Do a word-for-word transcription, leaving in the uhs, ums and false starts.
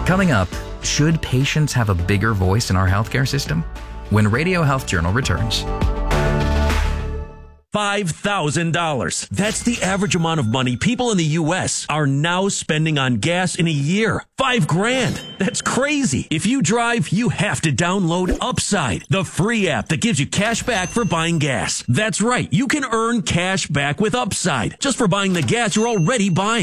Coming up, should patients have a bigger voice in our healthcare system? When Radio Health Journal returns. five thousand dollars. That's the average amount of money people in the U S are now spending on gas in a year. Five grand. That's crazy. If you drive, you have to download Upside, the free app that gives you cash back for buying gas. That's right. You can earn cash back with Upside just for buying the gas you're already buying.